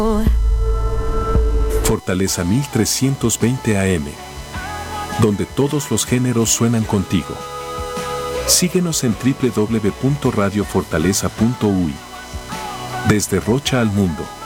Fortaleza 1320 AM, donde todos los géneros suenan contigo. Síguenos en www.radiofortaleza.uy. Desde Rocha al mundo.